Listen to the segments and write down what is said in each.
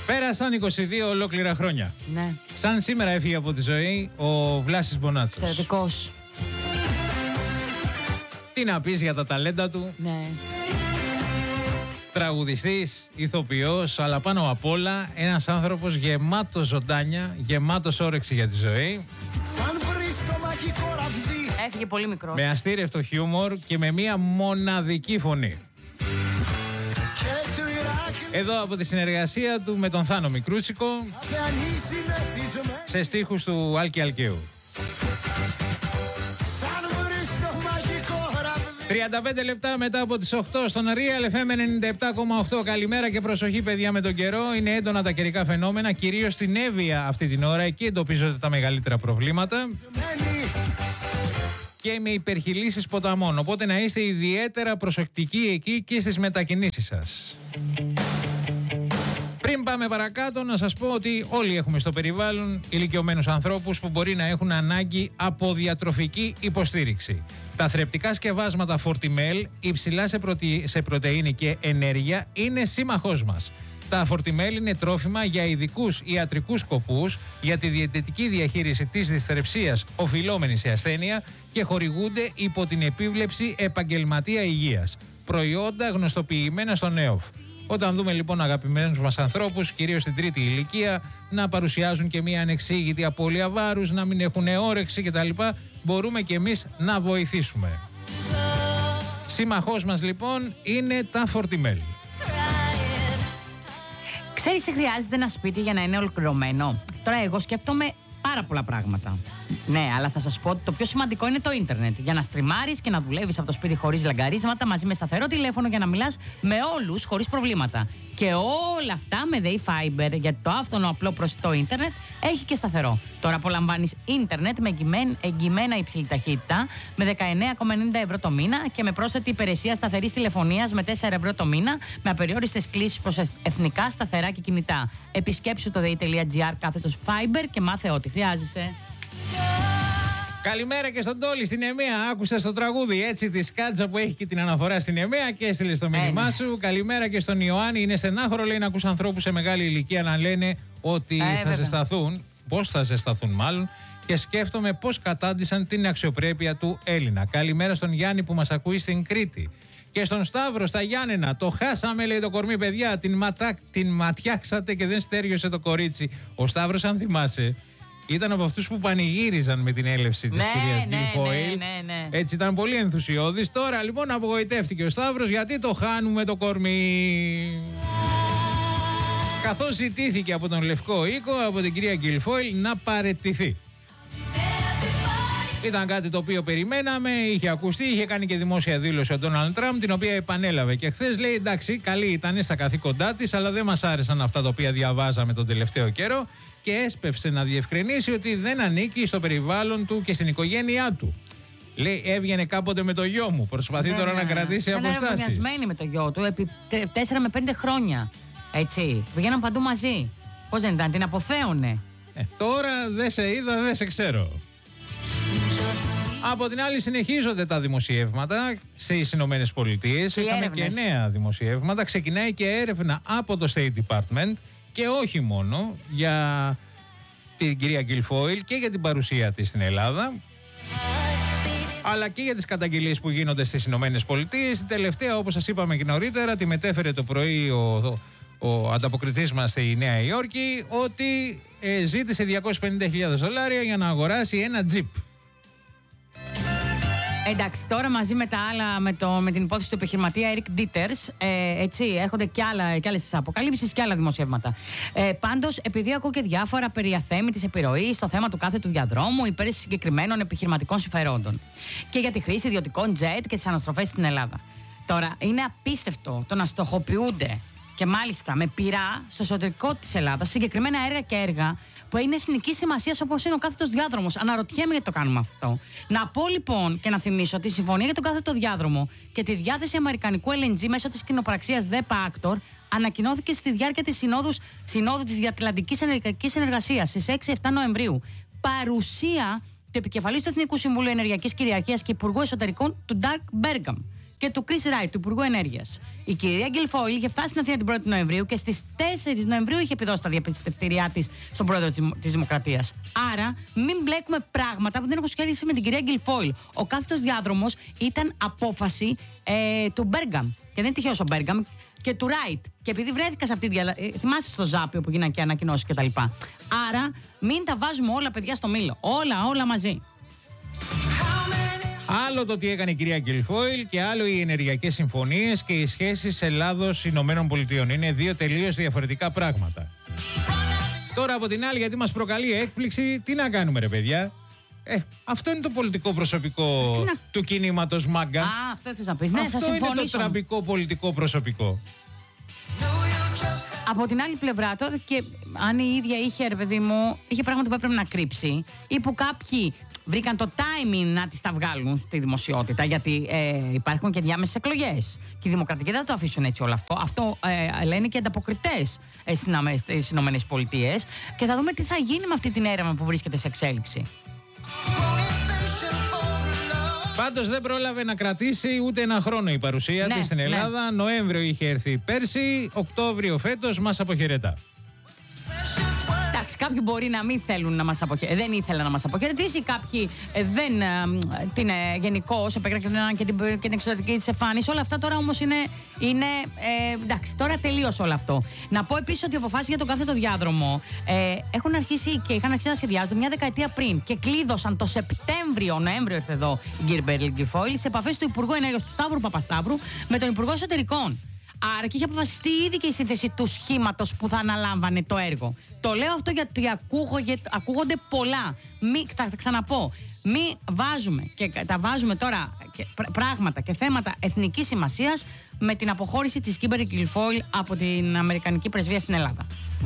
Πέρασαν 22 ολόκληρα χρόνια. Ναι. Σαν σήμερα έφυγε από τη ζωή ο Βλάσης Μπονάτσος. Εξαιρετικός. Τι να πεις για τα ταλέντα του. Ναι. Τραγουδιστής, ηθοποιός, αλλά πάνω απ' όλα ένας άνθρωπος γεμάτος ζωντάνια, γεμάτος όρεξη για τη ζωή. Έφυγε πολύ μικρός. Με αστήρευτο χιούμορ και με μία μοναδική φωνή. Εδώ από τη συνεργασία του με τον Θάνο Μικρούτσικο, σε στίχους του Άλκη Αλκαίου. 35 λεπτά μετά από τις 8 στον Real FM 97,8. Καλημέρα και προσοχή, παιδιά, με τον καιρό. Είναι έντονα τα καιρικά φαινόμενα, κυρίως στην Εύβοια αυτή την ώρα. Εκεί εντοπίζονται τα μεγαλύτερα προβλήματα. Και με υπερχειλήσεις ποταμών. Οπότε να είστε ιδιαίτερα προσεκτικοί εκεί και στις μετακινήσεις σας. Πριν πάμε παρακάτω, να σας πω ότι όλοι έχουμε στο περιβάλλον ηλικιωμένους ανθρώπους που μπορεί να έχουν ανάγκη από διατροφική υποστήριξη. Τα θρεπτικά σκευάσματα Fortimel, υψηλά σε πρωτεΐνη και ενέργεια, είναι σύμμαχός μας. Τα Fortimel είναι τρόφιμα για ειδικούς ιατρικούς σκοπούς, για τη διαιτητική διαχείριση της δυσθρεψίας οφειλόμενης σε ασθένεια και χορηγούνται υπό την επίβλεψη επαγγελματία υγείας. Προϊόντα γνωστοποιημένα στον ΕΟΦ. Όταν δούμε λοιπόν αγαπημένους μας ανθρώπους, κυρίως στην τρίτη ηλικία, να παρουσιάζουν και μια ανεξήγητη απώλεια βάρους, να μην έχουν όρεξη κτλ., μπορούμε και εμείς να βοηθήσουμε. Σύμμαχός μας λοιπόν είναι τα Fortimel. Ξέρεις τι χρειάζεται ένα σπίτι για να είναι ολοκληρωμένο? Τώρα εγώ σκέφτομαι πάρα πολλά πράγματα. Ναι, αλλά θα σας πω ότι το πιο σημαντικό είναι το ίντερνετ. Για να στριμάρεις και να δουλεύεις από το σπίτι χωρίς λαγκαρίσματα, μαζί με σταθερό τηλέφωνο για να μιλάς με όλους χωρίς προβλήματα. Και όλα αυτά με ΔΕΗ Fiber, γιατί το άφθονο απλό προσιτό ίντερνετ έχει και σταθερό. Τώρα απολαμβάνεις ίντερνετ με εγγυημένα υψηλή ταχύτητα, με 19,90 ευρώ το μήνα και με πρόσθετη υπηρεσία σταθερής τηλεφωνίας με 4 ευρώ το μήνα, με απεριόριστες κλήσεις προς εθνικά, σταθερά και κινητά. Επισκέψου το ΔΕΗ.gr/Fiber και μάθε ό,τι χρειάζεσαι. Καλημέρα και στον Τόλι, στην Εμέα. Άκουσες το τραγούδι έτσι τη Σκάτζα που έχει και την αναφορά στην Εμέα και έστειλε το μήνυμά σου. Καλημέρα και στον Ιωάννη. Είναι στενάχωρο, λέει, να ακούς ανθρώπους σε μεγάλη ηλικία να λένε ότι θα ζεσταθούν. Πώς θα ζεσταθούν, μάλλον. Και σκέφτομαι πώς κατάντησαν την αξιοπρέπεια του Έλληνα. Καλημέρα στον Γιάννη που μας ακούει στην Κρήτη. Και στον Σταύρο στα Γιάννενα. Το χάσαμε, λέει, το κορμί, παιδιά. Την ματιάξατε και δεν στέριωσε το κορίτσι. Ο Σταύρος, αν θυμάσαι, ήταν από αυτούς που πανηγύριζαν με την έλευση της κυρίας Γκυλφόιλ. Ναι. Έτσι ήταν πολύ ενθουσιώδης. Τώρα λοιπόν απογοητεύτηκε ο Σταύρος γιατί το χάνουμε το κορμί. Καθώς ζητήθηκε από τον Λευκό Οίκο, από την κυρία Γκυλφόιλ, να παραιτηθεί. Ήταν κάτι το οποίο περιμέναμε, είχε ακουστεί, είχε κάνει και δημόσια δήλωση ο Ντόναλντ Τραμπ, την οποία επανέλαβε και χθες. Λέει εντάξει, καλή ήταν στα καθήκοντά της, αλλά δεν μας άρεσαν αυτά τα οποία διαβάζαμε τον τελευταίο καιρό και έσπευσε να διευκρινίσει ότι δεν ανήκει στο περιβάλλον του και στην οικογένειά του. Λέει, έβγαινε κάποτε με το γιο μου. Προσπαθεί τώρα να κρατήσει αποστάσεις. Ήταν ευνοιασμένη με το γιο του επί 4 με 5 χρόνια. Έτσι. Βγαίναν παντού μαζί. Πώς δεν ήταν, την αποθέωνε. Τώρα δεν σε είδα, δεν σε ξέρω. Από την άλλη, συνεχίζονται τα δημοσιεύματα στις Ηνωμένες Πολιτείες. Είχαμε και νέα δημοσιεύματα. Ξεκινάει και έρευνα από το State Department και όχι μόνο για την κυρία Γκυλφόιλ και για την παρουσία της στην Ελλάδα, αλλά και για τις καταγγελίες που γίνονται στις Ηνωμένες Πολιτείες. Την τελευταία, όπως σας είπαμε και νωρίτερα, τη μετέφερε το πρωί ο ανταποκριτής μας στη Νέα Υόρκη, ότι ζήτησε $250,000 για να αγοράσει ένα τζιπ. Εντάξει, τώρα μαζί με τα άλλα, με την υπόθεση του επιχειρηματία Eric Dieters, έτσι, έρχονται και άλλες αποκαλύψεις και άλλα δημοσιεύματα. Πάντως, επειδή ακούω και διάφορα περί αθέμητης επιρροής στο θέμα του κάθετου διαδρόμου υπέρ συγκεκριμένων επιχειρηματικών συμφερόντων και για τη χρήση ιδιωτικών τζετ και τις αναστροφές στην Ελλάδα. Τώρα, είναι απίστευτο το να στοχοποιούνται και μάλιστα με πειρά στο εσωτερικό της Ελλάδας συγκεκριμένα έργα και έργα που είναι εθνική σημασία, όπως είναι ο κάθετος διάδρομος. Αναρωτιέμαι γιατί το κάνουμε αυτό. Να πω λοιπόν και να θυμίσω ότι η συμφωνία για τον κάθετο διάδρομο και τη διάθεση αμερικανικού LNG μέσω της κοινοπραξίας DEPA Actor ανακοινώθηκε στη διάρκεια της Συνόδου της Διατλαντικής Ενεργειακής Συνεργασίας στις 6-7 Νοεμβρίου. Παρουσία του επικεφαλής του Εθνικού Συμβουλίου Ενεργειακής Κυριαρχίας και Υπουργού Εσωτερικών του Doug Burgum. και του Chris Wright, του Υπουργού Ενέργειας. Η κυρία Γκιλφόιλ είχε φτάσει στην Αθήνα την 1η Νοεμβρίου και στις 4 Νοεμβρίου είχε επιδώσει τα διαπιστευτήριά της στον πρόεδρο της Δημοκρατίας. Άρα, μην μπλέκουμε πράγματα που δεν έχουν σχέση με την κυρία Γκιλφόιλ. Ο κάθετος διάδρομος ήταν απόφαση του Μπέργκαμ. Και δεν είναι τυχαίος ο Μπέργκαμ και του Ράιτ. Και επειδή βρέθηκα σε αυτή τη θυμάστε στο Ζάπιο που γίνανε και ανακοινώσεις κτλ. Άρα, μην τα βάζουμε όλα, παιδιά, στο μήλο. Όλα μαζί. Άλλο το τι έκανε η κυρία Γκιλφόιλ και άλλο οι ενεργειακές συμφωνίες και οι σχέσεις Ελλάδος-Ηνωμένων Πολιτειών. Είναι δύο τελείως διαφορετικά πράγματα. Τώρα από την άλλη, γιατί μας προκαλεί έκπληξη, τι να κάνουμε, ρε παιδιά. Αυτό είναι το πολιτικό προσωπικό του κινήματος Μάγκα. Αυτό θες να πεις. Ναι, αυτό είναι το τραμπικό πολιτικό προσωπικό. Από την άλλη πλευρά, τώρα και αν η ίδια είχε, ρε παιδί μου, είχε πράγματα που έπρεπε να κρύψει ή που κάποιοι βρήκαν το timing να τις τα βγάλουν στη δημοσιότητα, γιατί υπάρχουν και διάμεσες εκλογές. Και οι δημοκρατικοί δεν θα το αφήσουν έτσι όλο αυτό. Αυτό λένε και ανταποκριτές στις ΗΠΑ. Και θα δούμε τι θα γίνει με αυτή την έρευνα που βρίσκεται σε εξέλιξη. Πάντως δεν πρόλαβε να κρατήσει ούτε ένα χρόνο η παρουσία της στην Ελλάδα. Νοέμβριο είχε έρθει πέρσι, Οκτώβριο φέτος μας αποχαιρετά. Εντάξει, κάποιοι μπορεί να μην θέλουν να μας αποχαιρετήσει, δεν ήθελαν να μας αποχαιρετήσει, κάποιοι δεν την γενικώς επέκριναν και την εξωτερική της εμφάνιση. Όλα αυτά τώρα όμως είναι εντάξει, τώρα τελείωσε όλο αυτό. Να πω επίσης ότι οι αποφάσεις για τον κάθετο διάδρομο έχουν αρχίσει και είχαν αρχίσει να σχεδιάζονται μια δεκαετία πριν και κλείδωσαν το Νοέμβριο ήρθε εδώ η κυρία Γκιλφόιλ σε επαφές του Υπουργού Ενέργειας του Σταύρου Παπασταύρου με τον Υπουργό Εσωτερικών. Άρα και είχε αποφασιστεί ήδη και η σύνθεση του σχήματος που θα αναλάμβανε το έργο. Το λέω αυτό γιατί ακούγονται πολλά. Θα ξαναπώ. Μην βάζουμε και τα βάζουμε τώρα πράγματα και θέματα εθνικής σημασίας με την αποχώρηση της Κίμπερ Γκιλφόιλ από την Αμερικανική Πρεσβεία στην Ελλάδα.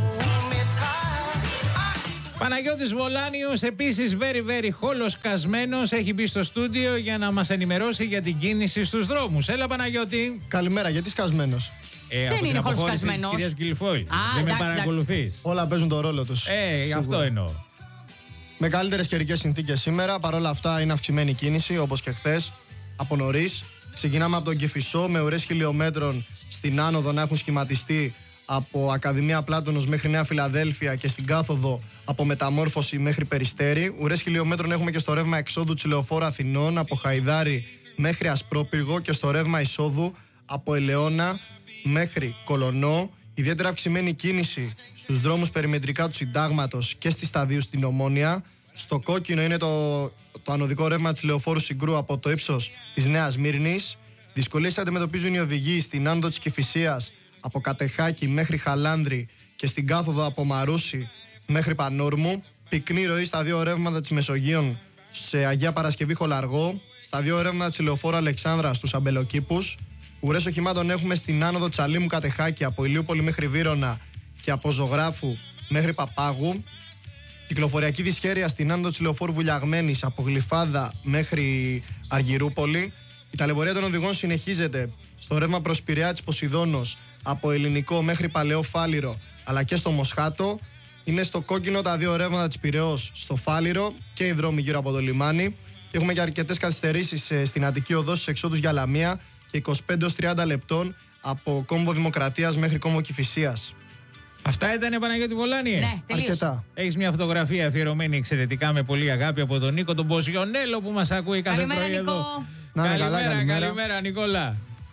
Παναγιώτης Βολάνιος, επίσης very χολοσκασμένος, έχει μπει στο στούντιο για να μας ενημερώσει για την κίνηση στους δρόμους. Έλα, Παναγιώτη. Καλημέρα, γιατί σκασμένος? Δεν είναι χολοσκασμένος. Της κυρίας Γκιλφόιλ. Δεν με παρακολουθείς? Όλα παίζουν το ρόλο τους. Αυτό εννοώ. Με καλύτερες καιρικές συνθήκες σήμερα, παρόλα αυτά είναι αυξημένη κίνηση, όπως και χθες, από νωρίς. Ξεκινάμε από τον Κηφισό, με ουρές χιλιόμετρων στην άνοδο να έχουν σχηματιστεί από Ακαδημία Πλάτωνος μέχρι Νέα Φιλαδέλφια και στην κάθοδο από Μεταμόρφωση μέχρι Περιστέρι. Ουρές χιλιόμετρων έχουμε και στο ρεύμα εξόδου της Λεωφόρου Αθηνών από Χαϊδάρι μέχρι Ασπρόπυργο και στο ρεύμα εισόδου από Ελαιώνα μέχρι Κολονό. Ιδιαίτερα αυξημένη κίνηση στους δρόμους περιμετρικά του Συντάγματος και στη Σταδίου στην Ομόνια. Στο κόκκινο είναι το ανωδικό ρεύμα της Λεωφόρου Συγκρού από το ύψος της Νέας Μύρνης. Δυσκολίες αντιμετωπίζουν οι οδηγοί στην άνοδο της Κηφισίας από Κατεχάκη μέχρι Χαλάνδρη και στην κάθοδο από Μαρούσι μέχρι Πανόρμου. Πυκνή ροή στα δύο ρεύματα της Μεσογείων σε Αγία Παρασκευή Χολαργό, στα δύο ρεύματα της Λεωφόρου Αλεξάνδρα στους Αμπελοκήπους. Ουρές οχημάτων έχουμε στην άνοδο της Αλήμου Κατεχάκη από Ηλιούπολη μέχρι Βύρωνα και από Ζωγράφου μέχρι Παπάγου. Κυκλοφοριακή δυσχέρεια στην άνοδο της Λεωφόρου Βουλιαγμένης από Γλυφάδα μέχρι Αργυρούπολη. Η ταλαιπωρία των οδηγών συνεχίζεται στο ρεύμα προς Πειραιά της Ποσειδώνος από Ελληνικό μέχρι Παλαιό Φάληρο αλλά και στο Μοσχάτο. Είναι στο κόκκινο τα δύο ρεύματα της Πειραιώς στο Φάληρο και οι δρόμοι γύρω από το λιμάνι. Έχουμε και αρκετές καθυστερήσεις στην Αττική Οδό στους εξόδους για Λαμία και 25-30 λεπτών από Κόμβο Δημοκρατίας μέχρι Κόμβο Κηφισίας. Αυτά ήτανε, Παναγιώτη Βολάνιε? Ναι, αρκετά. Έχεις μια φωτογραφία αφιερωμένη εξαιρετικά με πολύ αγάπη από τον Νίκο τον Μποζιονέλο που μας ακούει κάθε πρωί εδώ. Καλημέρα Νικόλα.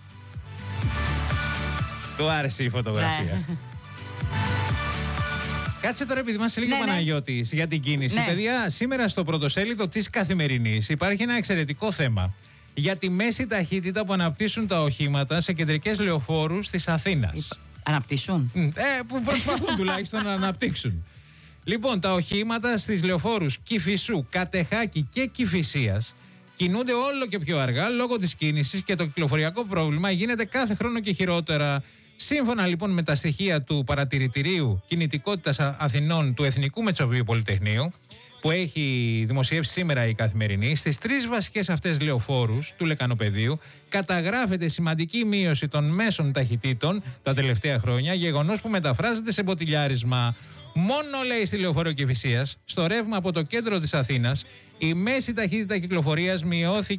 Του άρεσε η φωτογραφία. Κάτσε τώρα, επειδή μας έλεγε ο Παναγιώτης για την κίνηση. Παιδιά, σήμερα στο πρωτοσέλιδο της Καθημερινής υπάρχει ένα εξαιρετικό θέμα για τη μέση ταχύτητα που αναπτύσσουν τα οχήματα σε κεντρικές λεωφόρους της Αθήνας. Αναπτύσσουν? Που προσπαθούν τουλάχιστον να αναπτύξουν. Λοιπόν, τα οχήματα στις λεωφόρους Κηφισού, Κατεχάκη και Κηφισίας κινούνται όλο και πιο αργά λόγω της κίνησης και το κυκλοφοριακό πρόβλημα γίνεται κάθε χρόνο και χειρότερα. Σύμφωνα λοιπόν με τα στοιχεία του Παρατηρητηρίου Κινητικότητας Αθηνών του Εθνικού Μετσοβίου Πολυτεχνείου, που έχει δημοσιεύσει σήμερα η Καθημερινή, στις τρεις βασικές αυτές λεωφόρους του Λεκανοπεδίου καταγράφεται σημαντική μείωση των μέσων ταχυτήτων τα τελευταία χρόνια, γεγονός που μεταφράζεται σε μποτιλιάρισμα. Μόνο, λέει, στη λεωφόρο Κηφισίας, στο ρεύμα από το κέντρο της Αθήνας, η μέση ταχύτητα κυκλοφορίας μειώθηκε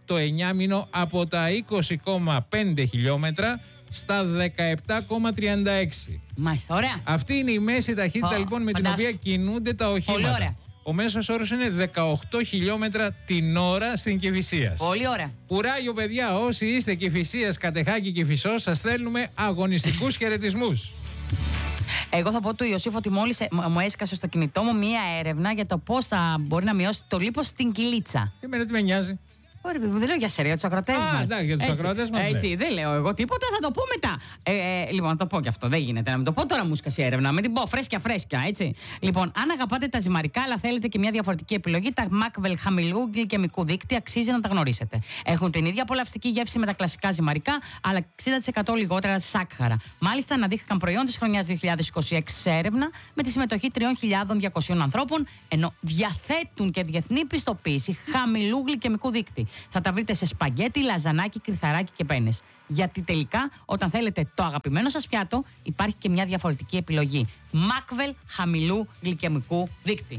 το 9μηνο από τα 20,5 χιλιόμετρα στα 17,36. Μάλιστα, ωραία. Αυτή είναι η μέση ταχύτητα λοιπόν με την οποία κινούνται τα οχήματα. Πολύ ωραία. Ο μέσος όρος είναι 18 χιλιόμετρα την ώρα στην Κηφισίας. Πολύ ωραία. Κουράγιο, παιδιά, όσοι είστε Κηφισίας, Κατεχάκη, Κηφισός, σας στέλνουμε αγωνιστικούς χαιρετισμούς. Εγώ θα πω του Ιωσήφ ότι μόλις μου έσκασε στο κινητό μου μία έρευνα για το πώς θα μπορεί να μειώσει το λίπος στην κοιλίτσα. Εμένα τι με νοιάζει. Ωραία, δεν λέω για σένα, για τους ακροατές μας. Εντάξει, για τους ακροατές μας. Έτσι, ναι. δεν λέω εγώ τίποτα, θα το πω μετά. Λοιπόν, να το πω και αυτό. Δεν γίνεται να μην το πω τώρα, μου σκάσει έρευνα. Με την πω φρέσκια, έτσι. Λοιπόν, αν αγαπάτε τα ζυμαρικά, αλλά θέλετε και μια διαφορετική επιλογή, τα Macvel χαμηλού γλυκαιμικού δείκτη αξίζει να τα γνωρίσετε. Έχουν την ίδια απολαυστική γεύση με τα κλασικά ζυμαρικά, αλλά 60% λιγότερα σάκχαρα. Μάλιστα, αναδείχθηκαν προϊόν της χρονιάς 2026 σε έρευνα με τη συμμετοχή 3.200 ανθρώπων, ενώ διαθέτουν και διεθνή πιστοποίηση χαμηλού γλυκαιμικού δείκτη. Θα τα βρείτε σε σπαγκέτι, λαζανάκι, κρυθαράκι και πένες. Γιατί τελικά, όταν θέλετε το αγαπημένο σας πιάτο, υπάρχει και μια διαφορετική επιλογή. Macvel χαμηλού γλυκαιμικού δείκτη.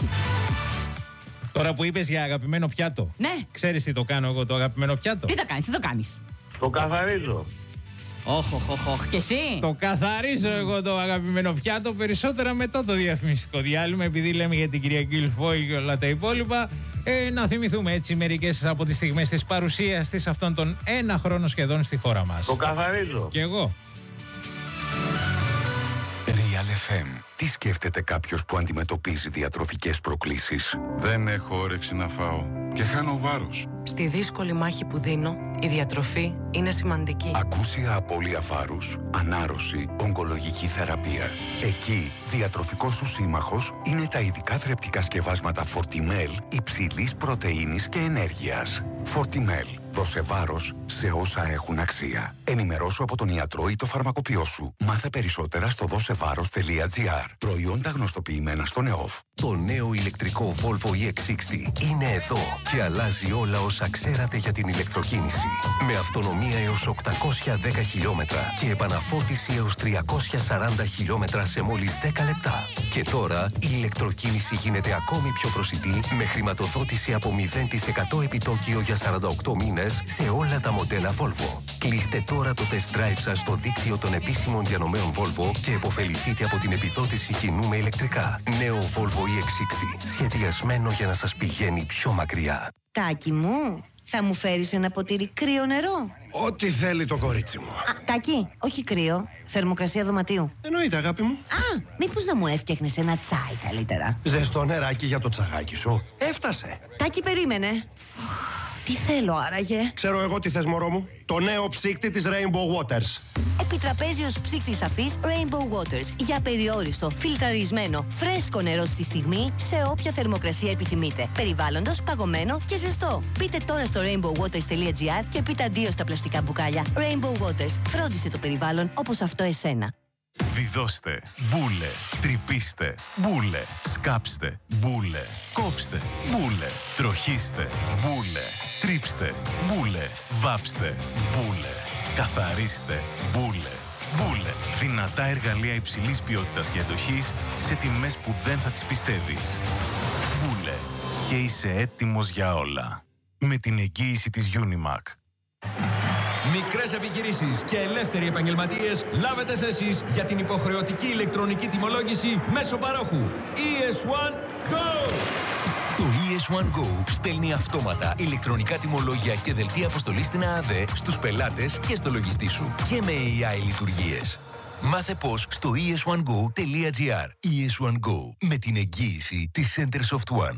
Τώρα που είπες για αγαπημένο πιάτο. Ναι. Ξέρεις τι το κάνω εγώ το αγαπημένο πιάτο? Τι το κάνεις. Το καθαρίζω. Όχ. Και εσύ. Το καθαρίζω εγώ το αγαπημένο πιάτο, περισσότερα μετά το διαφημιστικό διάλειμμα, επειδή λέμε για την κυρία Γκίλφόη και όλα τα υπόλοιπα. Να θυμηθούμε έτσι μερικές από τις στιγμές της παρουσίας της αυτόν τον ένα χρόνο σχεδόν στη χώρα μας. Το καθαρίζω. Και εγώ. Real FM. Τι σκέφτεται κάποιος που αντιμετωπίζει διατροφικές προκλήσεις? Δεν έχω όρεξη να φάω και χάνω βάρος. Στη δύσκολη μάχη που δίνω, η διατροφή είναι σημαντική. Ακούσια απώλεια βάρους, ανάρρωση, ογκολογική θεραπεία. Εκεί, διατροφικός σου σύμμαχος είναι τα ειδικά θρεπτικά σκευάσματα Fortimel υψηλής πρωτεΐνης και ενέργειας. Fortimel. Δώσε βάρος σε όσα έχουν αξία. Ενημερώσου από τον ιατρό ή το φαρμακοποιό σου. Μάθε περισσότερα στο δώσεβάρος.gr. Προϊόντα γνωστοποιημένα στον ΕΟΦ. Το νέο ηλεκτρικό Volvo EX60 είναι εδώ και αλλάζει όλα όσα ξέρατε για την ηλεκτροκίνηση. Με αυτονομία έως 810 χιλιόμετρα και επαναφόρτιση έως 340 χιλιόμετρα σε μόλις 10 λεπτά. Και τώρα η ηλεκτροκίνηση γίνεται ακόμη πιο προσιτή με χρηματοδότηση από 0% επιτόκιο για 48 μήνες σε όλα τα μοντέλα Volvo. Κλείστε τώρα το test drive σας στο δίκτυο των επίσημων διανομέων Volvo και επωφεληθείτε από την επιδότηση κοινού με ηλεκτρικά. Νέο Volvo EX60, σχεδιασμένο για να σας πηγαίνει πιο μακριά. Τάκη μου, θα μου φέρεις ένα ποτήρι κρύο νερό? Ό,τι θέλει το κορίτσι μου. Τάκη, όχι κρύο, θερμοκρασία δωματίου. Εννοείται, αγάπη μου. Μήπως να μου έφτιαχνες ένα τσάι καλύτερα? Ζεστό νεράκι για το τσαγάκι σου. Έφτασε. Τάκη, περίμενε. Τι θέλω άραγε? Ξέρω εγώ τι θες, μωρό μου. Το νέο ψύκτη της Rainbow Waters. Επιτραπέζιος ψύκτης αφής Rainbow Waters. Για περιόριστο, φιλτραρισμένο, φρέσκο νερό στη στιγμή, σε όποια θερμοκρασία επιθυμείτε. Περιβάλλοντος, παγωμένο και ζεστό. Μπείτε τώρα στο rainbowwaters.gr και πείτε αντίο στα πλαστικά μπουκάλια. Rainbow Waters. Φρόντισε το περιβάλλον όπως αυτό εσένα. Βιδώστε, μπούλε, τρυπήστε, μπούλε, σκάψτε, μπούλε, κόψτε, μπούλε, τροχίστε, μπούλε, τρίψτε, μπούλε, βάψτε, μπούλε, καθαρίστε, μπούλε, μπούλε. Δυνατά εργαλεία υψηλής ποιότητας και αντοχής σε τιμές που δεν θα τις πιστεύεις. Μπούλε. Και είσαι έτοιμος για όλα. Με την εγγύηση της Unimac. Μικρές επιχειρήσεις και ελεύθεροι επαγγελματίες, λάβετε θέσεις για την υποχρεωτική ηλεκτρονική τιμολόγηση μέσω παρόχου. ES1 Go! Το ES1 Go στέλνει αυτόματα ηλεκτρονικά τιμολόγια και δελτία αποστολής στην ΑΑΔΕ στους πελάτες και στο λογιστή σου. Και με AI λειτουργίες. Μάθε πώς στο es1go.gr. ES1 Go. Με την εγγύηση της Centersoft One.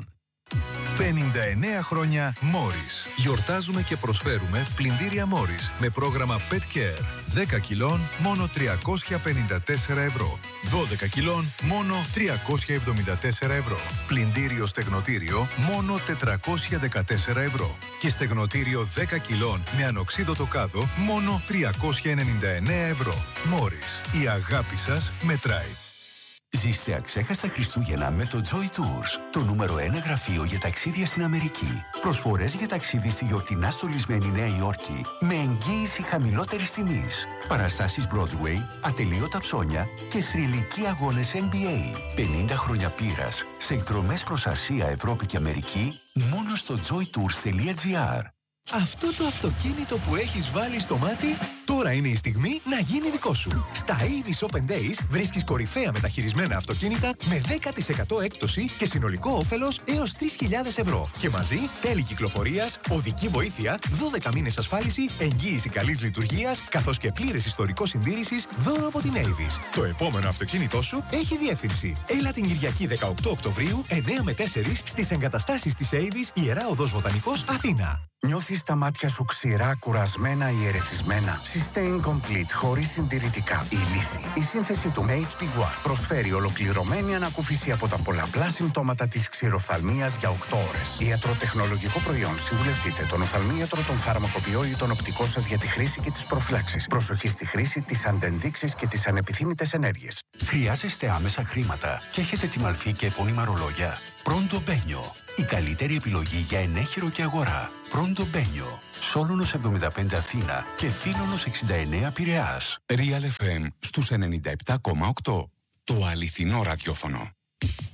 59 χρόνια Morris. Γιορτάζουμε και προσφέρουμε πλυντήρια Morris με πρόγραμμα Pet Care. 10 κιλών μόνο 354 ευρώ. 12 κιλών μόνο 374 ευρώ. Πλυντήριο στεγνοτήριο μόνο 414 ευρώ. Και στεγνοτήριο 10 κιλών με ανοξίδωτο κάδο μόνο 399 ευρώ. Morris. Η αγάπη σας μετράει. Ζήστε αξέχαστα Χριστούγεννα με το Joy Tours, το νούμερο 1 γραφείο για ταξίδια στην Αμερική. Προσφορές για ταξίδι στη γιορτινά στολισμένη Νέα Υόρκη με εγγύηση χαμηλότερης τιμής. Παραστάσεις Broadway, ατελείωτα ψώνια και θρυλικοί αγώνες NBA. 50 χρόνια πείρας σε εκδρομές προς Ασία, Ευρώπη και Αμερική μόνο στο joytours.gr. Αυτό το αυτοκίνητο που έχεις βάλει στο μάτι, τώρα είναι η στιγμή να γίνει δικό σου. Στα Avis Open Days βρίσκεις κορυφαία μεταχειρισμένα αυτοκίνητα με 10% έκπτωση και συνολικό όφελος έως 3.000 ευρώ. Και μαζί τέλη κυκλοφορίας, οδική βοήθεια, 12 μήνες ασφάλιση, εγγύηση καλής λειτουργίας, καθώς και πλήρες ιστορικό συντήρησης δώρο από την Avis. Το επόμενο αυτοκίνητό σου έχει διεύθυνση. Έλα την Κυριακή 18 Οκτωβρίου, 9 με 4 στις εγκαταστάσεις της Avis, Ιερά Οδός Βοτανικός, Αθήνα. Νιώθεις τα μάτια σου ξηρά, κουρασμένα ή ερεθισμένα? Sustain Complete χωρίς συντηρητικά. Η λύση. Η σύνθεση του HP One προσφέρει ολοκληρωμένη ανακούφιση από τα πολλαπλά συμπτώματα της ξηροφθαλμίας για 8 ώρες. Ιατροτεχνολογικό προϊόν. Συμβουλευτείτε τον οφθαλμίατρο, τον φαρμακοποιό ή τον οπτικό σας για τη χρήση και τις προφυλάξεις. Προσοχή στη χρήση, τις αντενδείξεις και τις ανεπιθύμητες ενέργειες. Χρειάζεστε άμεσα χρήματα και έχετε τη μαλφή και επώνυμα ρολόγια? Pronto Benio. Η καλύτερη επιλογή για ενέχειρο και αγορά. Pronto Benio. Σόλωνος 75 Αθήνα και Θήλωνος 69 Πειραιάς. Real FM στους 97,8. Το αληθινό ραδιόφωνο.